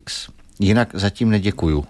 sex. Jinak zatím neděkuju.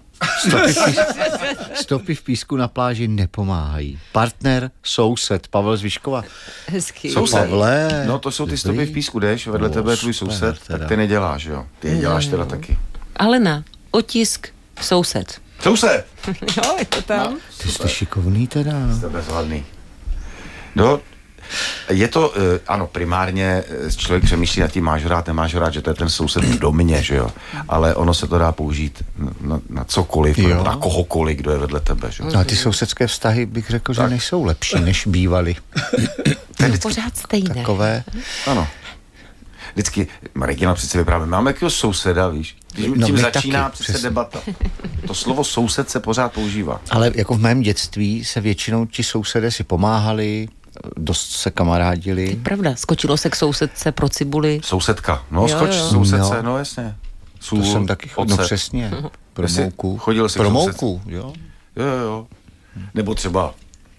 Stopy v písku na pláži nepomáhají. Partner, soused, Pavel z Vyškova. Hezký. Soused. Pavle, No to jsou ty stopy v písku, jdeš, vedle tebe je tvůj soused, tak ty neděláš, jo. Ty je děláš teda taky. Alena, otisk, soused. Soused! Jo, je to tam. No, ty jsi šikovný teda. jste bezhladný. No, je to, ano, primárně člověk přemýšlí nad tím, máš ho rád, nemáš ho rád, že to je ten soused v domě, že jo. Ale ono se to dá použít na cokoliv, nebo na kohokoliv, kdo je vedle tebe, že jo. No a ty sousedské vztahy bych řekl, že nejsou lepší, než bývaly. No, pořád stejné. Takové. Ano. Vždycky, Regina přece vyprávět, máme jakého souseda, víš? No, Tím začíná taky, přece přesně. debata. To slovo soused se pořád používá. Ale jako v mém dětství se většinou ti sousedé si pomáhali, dost se kamarádili. Pravda, skočilo se k sousedce pro cibuli. Sousedka, no Jo, skoč jo. sousedce, no jasně. To jsem taky chodil, no přesně. Pro Jestli mouku. chodil jsi Pro k mouku, jo. Jo. Nebo třeba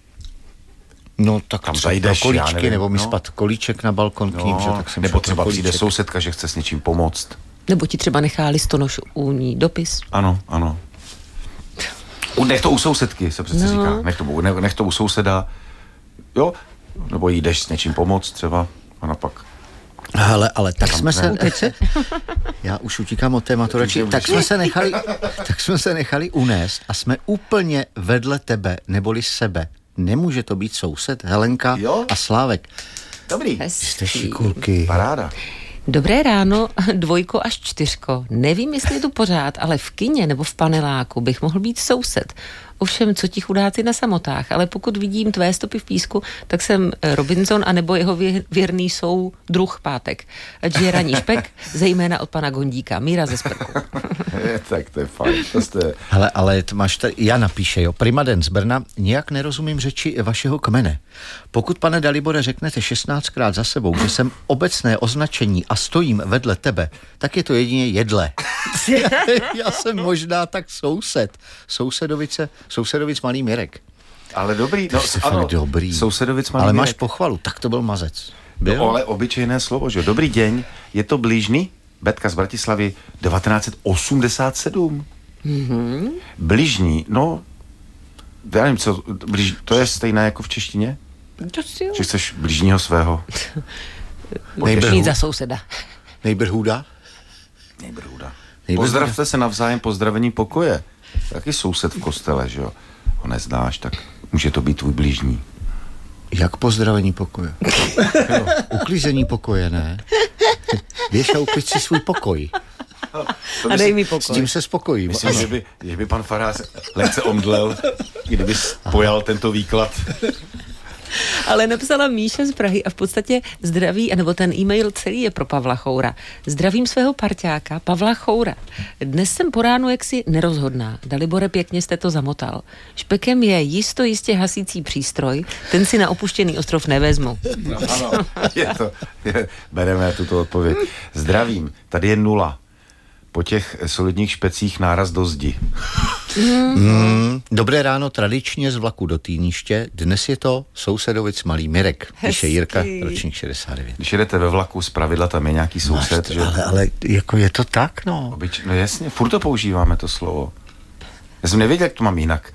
No tak tam třeba zajdeš, pro já kolíčky, nevím, nebo mi no. spad kolíček na balkon k ním, že tak jsem nebo šel třeba pro přijde kolíček. sousedka, že chce s něčím pomoct. Nebo ti třeba nechá listonoš u ní dopis. Ano. Nech to u sousedky, se přece říká. Nech to u souseda, jo, nebo jdeš s něčím pomoct třeba, a napak. Hele, ale tak jsme se... Já už utíkám od tématu radši. Tak jsme se nechali unést a jsme úplně vedle tebe, neboli sebe. Nemůže to být soused, Helenka a Slávek. Dobrý. Jste šikulky. Paráda. Dobré ráno, 2 až 4. Nevím, jestli je tu pořád, ale v kině nebo v paneláku bych mohl být soused. Ovšem, co ti chudáci na samotách, ale pokud vidím tvé stopy v písku, tak jsem Robinson a nebo jeho věrný soudruh Pátek. Ať je ranní špek, zejména od pana Gondíka, Míra ze Sprku. Tak to je fajn. Hele, ale to máš tady, Jana píše, jo, Primaden z Brna, nějak nerozumím řeči vašeho kmene. Pokud, pane Dalibore, řeknete 16krát za sebou, že jsem obecné označení a stojím vedle tebe, tak je to jedině jedle. Já jsem možná tak soused. Sousedovic malý Mirek. Ale dobrý, no ano, dobrý. Sousedovic malý Ale Mirek. máš pochvalu, tak to byl mazec. No, ale obyčejné slovo, že? Dobrý deň, je to blížný? Betka z Bratislavy 1987. Bližní, no, já nevím, co, to je stejné jako v češtině? Že chceš blížního svého? Mít za souseda. Neighborhooda. Pozdravte se navzájem pozdravení pokoje. Taky soused v kostele, že jo? Ho neznáš, tak může to být tvůj blížní. Jak pozdravení pokoje? Uklízení pokoje, ne? Běž a uklid si svůj pokoj. A dej mi pokoj. S tím se spokojím. Myslím, že by pan farář lehce omdlel, kdyby pojal tento výklad. Ale napsala Míša z Prahy a v podstatě zdraví, anebo ten e-mail celý je pro Pavla Choura. Zdravím svého parťáka Pavla Choura. Dnes jsem po ránu jaksi nerozhodná. Dalibore, pěkně jste to zamotal. Špekem je jistě hasící přístroj, ten si na opuštěný ostrov nevezmu. No, ano, bereme tuto odpověď. Zdravím, tady je 0. Po těch solidních špecích náraz do zdi. Dobré ráno, tradičně z vlaku do Týniště. Dnes je to sousedovic malý Mirek, píše Jirka, ročník 69. Když jedete ve vlaku, zpravidla tam je nějaký soused, že? Ale jako je to tak, no. No jasně, furt to používáme, to slovo. Já jsem nevěděl, jak to mám jinak.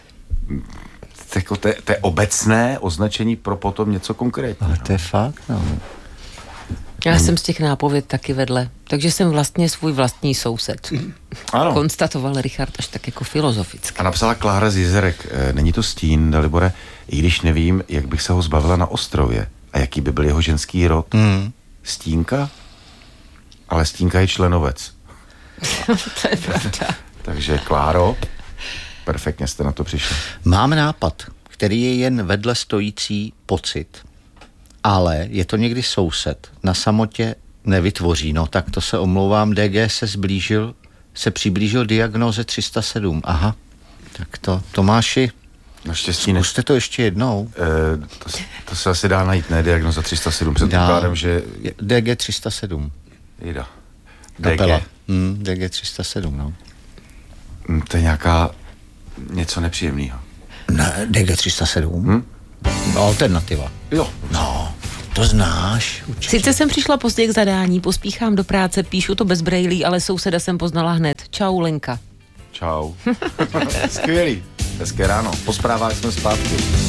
To je obecné označení pro potom něco konkrétního. Ale to je fakt, no. Já jsem z těch nápověd taky vedle, takže jsem vlastně svůj vlastní soused. Ano. Konstatoval Richard až tak jako filozoficky. A napsala Klára z Jizerek, není to stín, Dalibore, i když nevím, jak bych se ho zbavila na ostrově a jaký by byl jeho ženský rod. Stínka? Ale Stínka je členovec. To je pravda. Takže Kláro, perfektně jste na to přišli. Mám nápad, který je jen vedle stojící pocit, ale je to někdy soused. Na samotě nevytvoří, no tak to se omlouvám, DG se přiblížil diagnóze 307. Aha, tak to, Tomáši, Naštěstí zkuste to ještě jednou. To se asi dá najít, ne? Diagnoza 307, předpokládám, že... DG 307. Jda. Kapela. DG 307, no. To je něco nepříjemného. Ne, DG 307? Alternativa. Jo. No. To znáš, určitě. Sice jsem přišla pozdě k zadání, pospíchám do práce, píšu to bez brejlí, ale souseda jsem poznala hned. Čau, Lenka. Čau. Skvělý. Hezké ráno. Po zprávách jsme zpátky.